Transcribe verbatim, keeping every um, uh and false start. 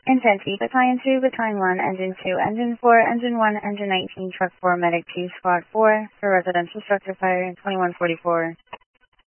Intent E, Battalion two, Battalion one, Engine two, Engine four, Engine one, Engine nineteen, Truck four, Medic two, Squad four, for residential structure fire, twenty-one forty-four.